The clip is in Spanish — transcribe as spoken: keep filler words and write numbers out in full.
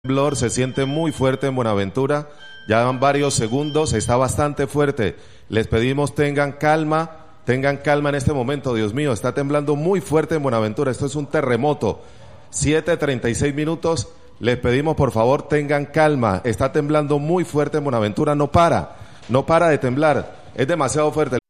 temblor se siente muy fuerte en Buenaventura, ya van varios segundos, está bastante fuerte. Les pedimos tengan calma, tengan calma en este momento, Dios mío, está temblando muy fuerte en Buenaventura, esto es un terremoto. siete treinta y seis minutos, les pedimos por favor tengan calma, está temblando muy fuerte en Buenaventura, no para, no para de temblar, es demasiado fuerte.